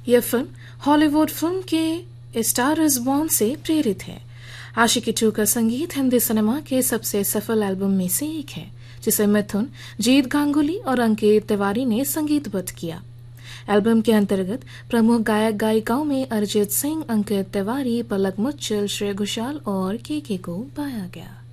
यह film Hollywood film के star is born से प्रेरित है। आशिकी 2 का संगीत हिंदी सिनेमा के सबसे सफल एल्बम में से एक है, जिसे मिथुन, जीत गांगुली और अंकित तिवारी ने संगीतबद्ध किया। एल्बम के अंतर्गत प्रमुख गायक गायिकाओं में अरिजीत सिंह, अंकित तिवारी, पलक मुच्छल, श्रेया घोषाल और के को पाया गया।